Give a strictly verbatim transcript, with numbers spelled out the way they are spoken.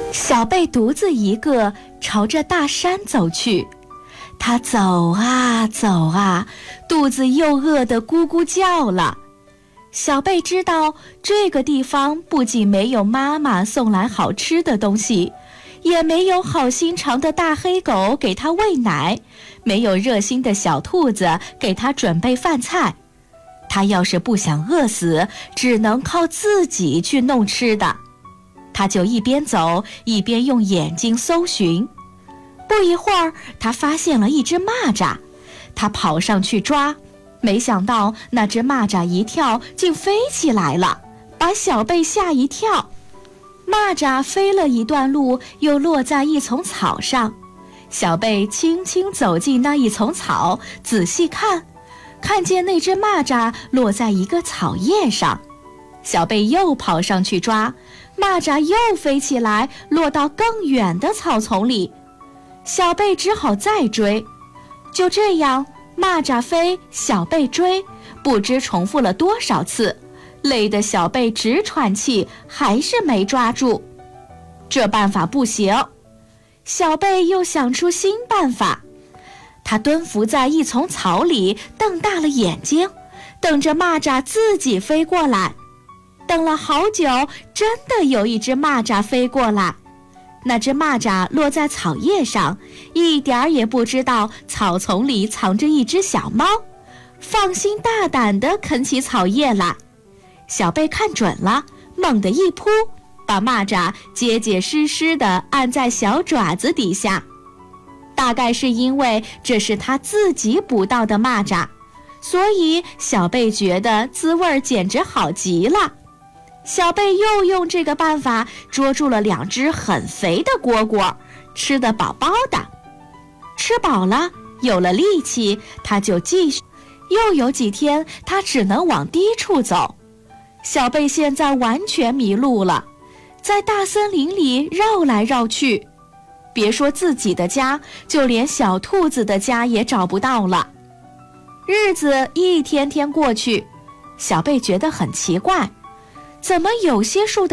小贝独自一个朝着大山走去，他走啊走啊，肚子又饿得咕咕叫了。小贝知道这个地方不仅没有妈妈送来好吃的东西，也没有好心肠的大黑狗给他喂奶，没有热心的小兔子给他准备饭菜。他要是不想饿死，只能靠自己去弄吃的。他就一边走一边用眼睛搜寻。不一会儿，他发现了一只蚂蚱，他跑上去抓，没想到那只蚂蚱一跳竟飞起来了，把小贝吓一跳。蚂蚱飞了一段路，又落在一丛草上。小贝轻轻走进那一丛草，仔细看，看见那只蚂蚱落在一个草叶上。小贝又跑上去抓，蚂蚱又飞起来，落到更远的草丛里。小贝只好再追。就这样，蚂蚱飞，小贝追，不知重复了多少次，累得小贝直喘气，还是没抓住。这办法不行，小贝又想出新办法。他蹲伏在一丛草里，瞪大了眼睛，等着蚂蚱自己飞过来。等了好久，真的有一只蚂蚱飞过来。那只蚂蚱落在草叶上，一点儿也不知道草丛里藏着一只小猫，放心大胆地啃起草叶来。小贝看准了，猛地一扑，把蚂蚱结结实实地按在小爪子底下。大概是因为这是他自己捕到的蚂蚱，所以小贝觉得滋味简直好极了。小贝又用这个办法捉住了两只很肥的蝈蝈，吃得饱饱的。吃饱了，有了力气，他就继续。又有几天，他只能往低处走。小贝现在完全迷路了，在大森林里绕来绕去，别说自己的家，就连小兔子的家也找不到了。日子一天天过去，小贝觉得很奇怪，怎么有些树的